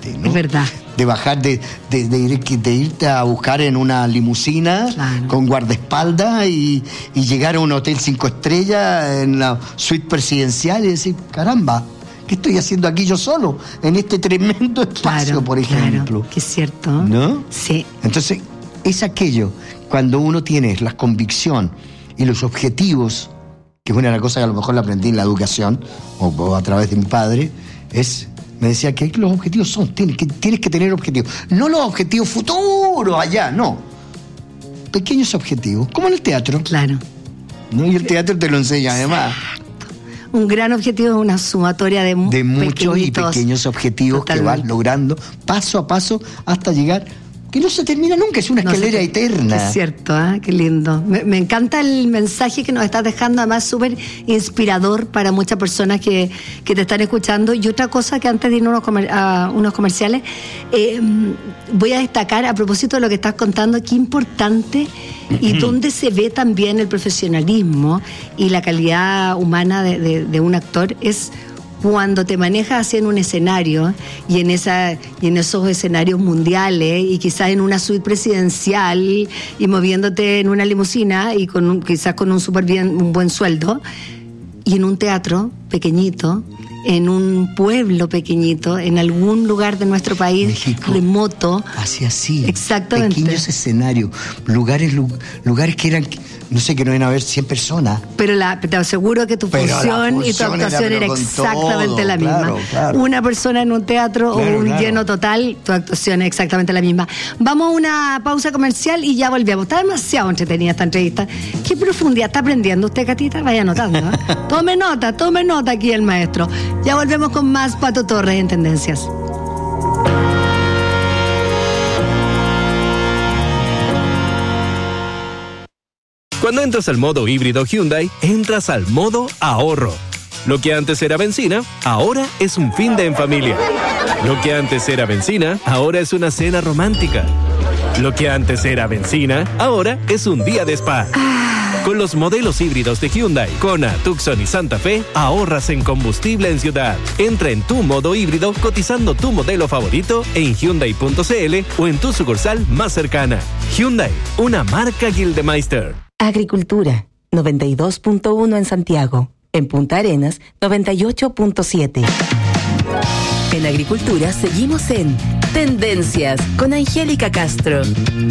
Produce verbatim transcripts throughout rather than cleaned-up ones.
diferente, ¿no? Es verdad. De bajar, de, de, de, ir, de irte a buscar en una limusina, claro, con guardaespaldas y, y llegar a un hotel cinco estrellas en la suite presidencial y decir, caramba, ¿qué estoy haciendo aquí yo solo? En este tremendo espacio, claro, por ejemplo. Claro, que es cierto. ¿No? Sí. Entonces, es aquello, cuando uno tiene la convicción y los objetivos, que es una de las cosas que a lo mejor la aprendí en la educación, o, o a través de mi padre, es, me decía que los objetivos son, tienes que, tienes que tener objetivos. No los objetivos futuros allá, no. Pequeños objetivos, como en el teatro. Claro. ¿No? Y el teatro te lo enseña además. Un gran objetivo es una sumatoria de, de muchos y pequeños objetivos. Totalmente. Que vas logrando paso a paso hasta llegar, que no se termina nunca, es una no escalera eterna. Es cierto, ¿eh? Qué lindo. Me, me encanta el mensaje que nos estás dejando, además súper inspirador para muchas personas que, que te están escuchando. Y otra cosa que antes de ir a unos, comer, a unos comerciales, eh, voy a destacar a propósito de lo que estás contando, qué importante y dónde se ve también el profesionalismo y la calidad humana de, de, de un actor es cuando te manejas así en un escenario y en esa y en esos escenarios mundiales y quizás en una suite presidencial y moviéndote en una limusina y con un, quizás con un súper bien un buen sueldo, y en un teatro pequeñito, en un pueblo pequeñito, en algún lugar de nuestro país, México, remoto. Así, así. Exactamente. Pequeños escenarios, lugares, lugares que eran, no sé, que no iban a haber cien personas. Pero la, te aseguro que tu función, función y tu actuación era, era exactamente todo, la misma. Claro, claro. Una persona en un teatro claro, o un claro. lleno total, tu actuación es exactamente la misma. Vamos a una pausa comercial y ya volvemos. Está demasiado entretenida esta entrevista. ¿Qué profundidad está aprendiendo usted, Catita? Vaya anotando, ¿eh? Tome nota, tome nota aquí el maestro. Ya volvemos con más Pato Torres en Tendencias. Cuando entras al modo híbrido Hyundai, entras al modo ahorro. Lo que antes era benzina, ahora es un fin de en familia. Lo que antes era benzina, ahora es una cena romántica. Lo que antes era benzina, ahora es un día de spa. Con los modelos híbridos de Hyundai, Kona, Tucson y Santa Fe, ahorras en combustible en ciudad. Entra en tu modo híbrido cotizando tu modelo favorito en Hyundai punto c l o en tu sucursal más cercana. Hyundai, una marca Gildemeister. Agricultura, noventa y dos punto uno en Santiago. En Punta Arenas, noventa y ocho punto siete. En Agricultura seguimos en Tendencias con Angélica Castro.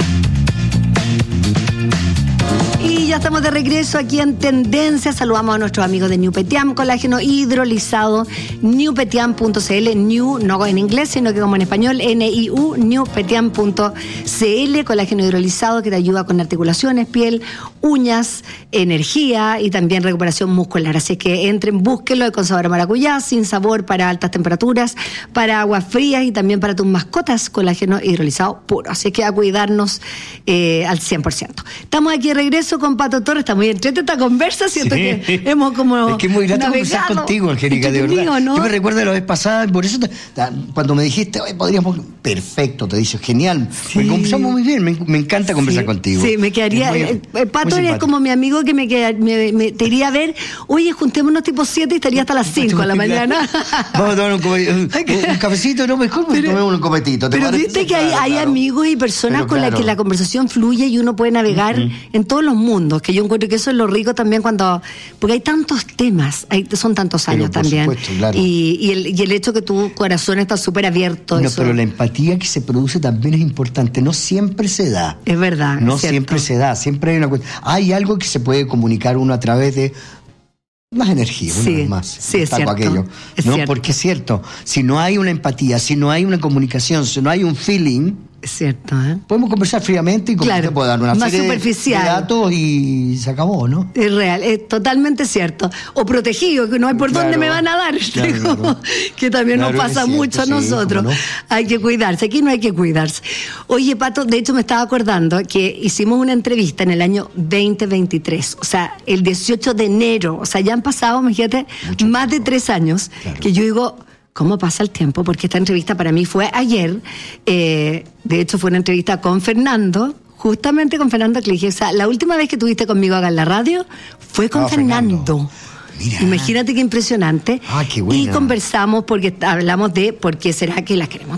Y ya estamos de regreso aquí en Tendencias. Saludamos a nuestros amigos de New Petiam, colágeno hidrolizado, new petiam punto c l, new no en inglés, sino que como en español, N I U, new petiam punto c l, colágeno hidrolizado que te ayuda con articulaciones, piel, uñas, energía y también recuperación muscular. Así que entren, búsquenlo, con sabor a maracuyá, sin sabor, para altas temperaturas, para aguas frías y también para tus mascotas, colágeno hidrolizado puro. Así que a cuidarnos eh, al cien por ciento. Estamos aquí de regreso con Pato Torres. Está muy entretenida esta conversa, siento sí. que hemos como es que es muy grato conversar contigo, Angélica, de verdad. Mío, ¿no? Yo me recuerdo de la vez pasada, por eso te, cuando me dijiste, oye, podríamos, perfecto, te dice, genial, sí. conversamos muy bien, me, me encanta conversar sí. contigo. Sí, me quedaría, muy, el, el Pato es como mi amigo que me, queda, me, me te iría a ver, oye, juntémonos tipo siete y estaría hasta las cinco de la mañana. Vamos a tomar un, un, un cafecito, no, mejor pero, tomemos un copetito. Pero viste que hay, hay claro. amigos y personas pero, con claro. las que la conversación fluye y uno puede navegar uh-huh. en todos los mundos, que yo encuentro que eso es lo rico también cuando, porque hay tantos temas, hay, son tantos años pero, también, supuesto, claro. y, y, el, y el hecho que tu corazón está súper abierto. No, eso. Pero la empatía que se produce también es importante, no siempre se da. Es verdad. No es siempre se da, siempre hay una cuestión. Hay algo que se puede comunicar uno a través de más energía, una sí, vez más. Sí, es cierto. Aquello, es ¿no? cierto. Porque es cierto, si no hay una empatía, si no hay una comunicación, si no hay un feeling, es cierto, ¿eh? Podemos conversar fríamente y como claro, te puedo dar una más serie superficial. de datos y se acabó, ¿no? Es real, es totalmente cierto. O protegido, que no hay por claro, dónde me van a dar. Claro, claro. Que también claro, nos pasa cierto, mucho a sí, nosotros. No. Hay que cuidarse, aquí no hay que cuidarse. Oye, Pato, de hecho me estaba acordando que hicimos una entrevista en el año veinte veintitrés, o sea, el dieciocho de enero, o sea, ya han pasado, imagínate, mucho más tiempo. de tres años, claro. que yo digo... ¿Cómo pasa el tiempo? Porque esta entrevista para mí fue ayer. Eh, de hecho, fue una entrevista con Fernando, justamente con Fernando, que le dije, o sea, la última vez que tuviste conmigo acá en la radio fue con oh, Fernando. Fernando. Mira. Imagínate qué impresionante. Ah, qué buena. Y conversamos porque hablamos de por qué será que las queremos